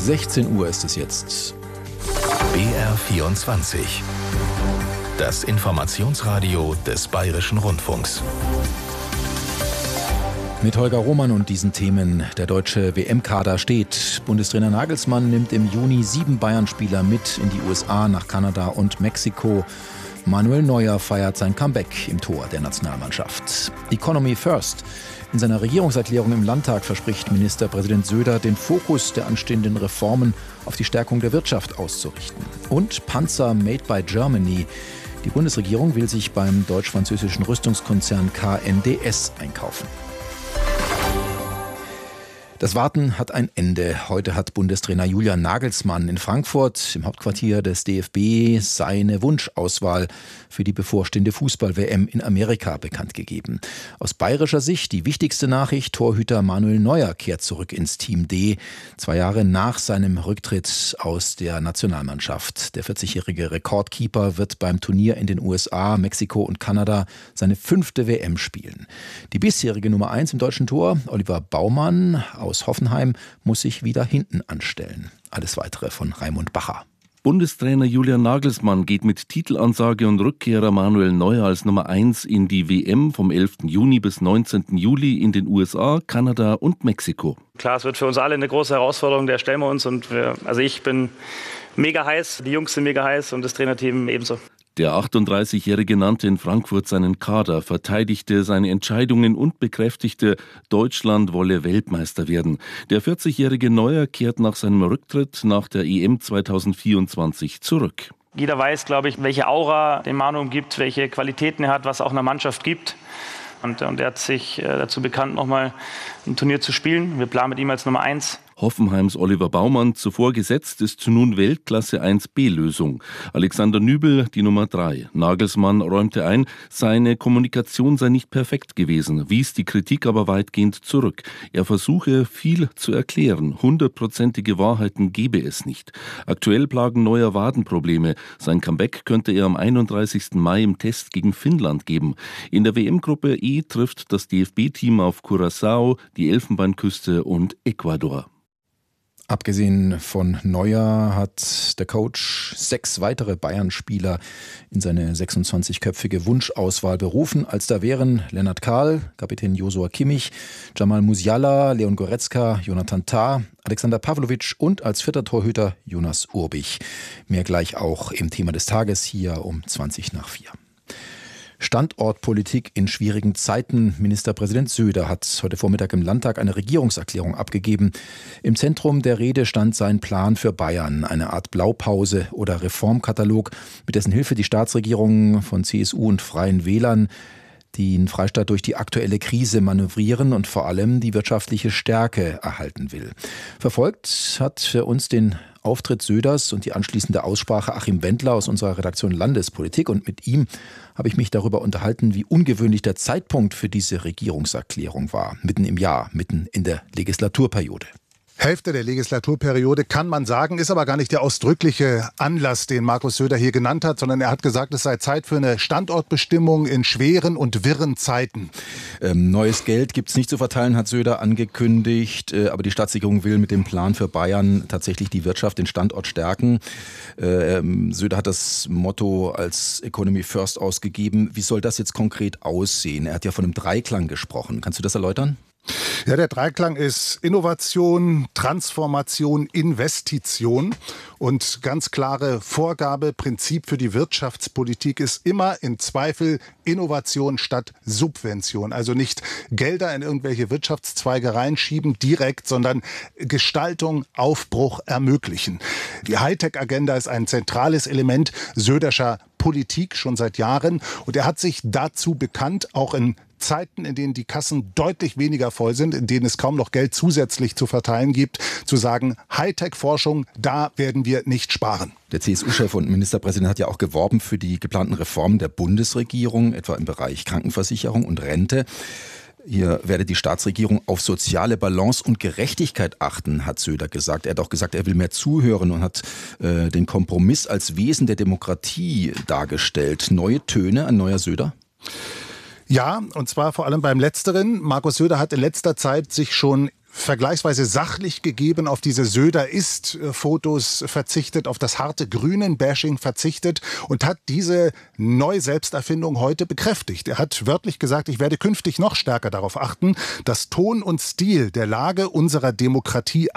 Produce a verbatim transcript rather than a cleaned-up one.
sechzehn Uhr ist es jetzt. B R vierundzwanzig. Das Informationsradio des Bayerischen Rundfunks. Mit Holger Roman und diesen Themen. Der deutsche W M-Kader steht. Bundestrainer Nagelsmann nimmt im Juni sieben Bayern-Spieler mit in die U S A, nach Kanada und Mexiko. Manuel Neuer feiert sein Comeback im Tor der Nationalmannschaft. Economy First. In seiner Regierungserklärung im Landtag verspricht Ministerpräsident Söder, den Fokus der anstehenden Reformen auf die Stärkung der Wirtschaft auszurichten. Und Panzer made by Germany. Die Bundesregierung will sich beim deutsch-französischen Rüstungskonzern K N D S einkaufen. Das Warten hat ein Ende. Heute hat Bundestrainer Julian Nagelsmann in Frankfurt im Hauptquartier des D F B seine Wunschauswahl für die bevorstehende Fußball-W M in Amerika bekannt gegeben. Aus bayerischer Sicht die wichtigste Nachricht: Torhüter Manuel Neuer kehrt zurück ins Team D, zwei Jahre nach seinem Rücktritt aus der Nationalmannschaft. Der vierzigjährige Rekordkeeper wird beim Turnier in den U S A, Mexiko und Kanada seine fünfte W M spielen. Die bisherige Nummer eins im deutschen Tor, Oliver Baumann aus Hoffenheim, muss sich wieder hinten anstellen. Alles Weitere von Raimund Bacher. Bundestrainer Julian Nagelsmann geht mit Titelansage und Rückkehrer Manuel Neuer als Nummer eins in die W M vom elften Juni bis neunzehnten Juli in den U S A, Kanada und Mexiko. Klar, es wird für uns alle eine große Herausforderung, der stellen wir uns. Und wir, also ich bin mega heiß, die Jungs sind mega heiß und das Trainerteam ebenso. Der achtunddreißigjährige nannte in Frankfurt seinen Kader, verteidigte seine Entscheidungen und bekräftigte, Deutschland wolle Weltmeister werden. Der vierzigjährige Neuer kehrt nach seinem Rücktritt nach der E M zweitausendvierundzwanzig zurück. Jeder weiß, glaube ich, welche Aura den Manu umgibt, welche Qualitäten er hat, was er auch einer Mannschaft gibt. Und, und er hat sich äh, dazu bekannt, nochmal ein Turnier zu spielen. Wir planen mit ihm als Nummer eins. Hoffenheims Oliver Baumann, zuvor gesetzt, ist nun Weltklasse eins B-Lösung. Alexander Nübel die Nummer drei. Nagelsmann räumte ein, seine Kommunikation sei nicht perfekt gewesen, wies die Kritik aber weitgehend zurück. Er versuche, viel zu erklären. Hundertprozentige Wahrheiten gebe es nicht. Aktuell plagen Neuer Wadenprobleme. Sein Comeback könnte er am einunddreißigsten Mai im Test gegen Finnland geben. In der W M-Gruppe E trifft das D F B-Team auf Curaçao, die Elfenbeinküste und Ecuador. Abgesehen von Neuer hat der Coach sechs weitere Bayern-Spieler in seine sechsundzwanzigköpfige Wunschauswahl berufen. Als da wären Lennart Kahl, Kapitän Josua Kimmich, Jamal Musiala, Leon Goretzka, Jonathan Tah, Alexander Pavlovic und als vierter Torhüter Jonas Urbich. Mehr gleich auch im Thema des Tages hier um zwanzig nach vier. Standortpolitik in schwierigen Zeiten. Ministerpräsident Söder hat heute Vormittag im Landtag eine Regierungserklärung abgegeben. Im Zentrum der Rede stand sein Plan für Bayern, eine Art Blaupause oder Reformkatalog, mit dessen Hilfe die Staatsregierung von C S U und Freien Wählern den Freistaat durch die aktuelle Krise manövrieren und vor allem die wirtschaftliche Stärke erhalten will. Verfolgt hat für uns den Auftritt Söders und die anschließende Aussprache Achim Wendler aus unserer Redaktion Landespolitik. Und mit ihm habe ich mich darüber unterhalten, wie ungewöhnlich der Zeitpunkt für diese Regierungserklärung war. Mitten im Jahr, mitten in der Legislaturperiode. Hälfte der Legislaturperiode kann man sagen, ist aber gar nicht der ausdrückliche Anlass, den Markus Söder hier genannt hat, sondern er hat gesagt, es sei Zeit für eine Standortbestimmung in schweren und wirren Zeiten. Ähm, neues Geld gibt es nicht zu verteilen, hat Söder angekündigt, äh, aber die Staatsregierung will mit dem Plan für Bayern tatsächlich die Wirtschaft, den Standort stärken. Äh, ähm, Söder hat das Motto als Economy First ausgegeben. Wie soll das jetzt konkret aussehen? Er hat ja von einem Dreiklang gesprochen. Kannst du das erläutern? Ja, der Dreiklang ist Innovation, Transformation, Investition und ganz klare Vorgabe, Prinzip für die Wirtschaftspolitik ist immer im Zweifel Innovation statt Subvention. Also nicht Gelder in irgendwelche Wirtschaftszweige reinschieben direkt, sondern Gestaltung, Aufbruch ermöglichen. Die Hightech-Agenda ist ein zentrales Element Söderscher Politik schon seit Jahren und er hat sich dazu bekannt, auch in Zeiten, in denen die Kassen deutlich weniger voll sind, in denen es kaum noch Geld zusätzlich zu verteilen gibt, zu sagen, Hightech-Forschung, da werden wir nicht sparen. Der C S U-Chef und Ministerpräsident hat ja auch geworben für die geplanten Reformen der Bundesregierung, etwa im Bereich Krankenversicherung und Rente. Hier werde die Staatsregierung auf soziale Balance und Gerechtigkeit achten, hat Söder gesagt. Er hat auch gesagt, er will mehr zuhören und hat äh, den Kompromiss als Wesen der Demokratie dargestellt. Neue Töne, ein neuer Söder? Ja, und zwar vor allem beim Letzteren. Markus Söder hat in letzter Zeit sich schon vergleichsweise sachlich gegeben, auf diese Söder-ist-Fotos verzichtet, auf das harte Grünen-Bashing verzichtet und hat diese Neu-Selbsterfindung heute bekräftigt. Er hat wörtlich gesagt, ich werde künftig noch stärker darauf achten, dass Ton und Stil der Lage unserer Demokratie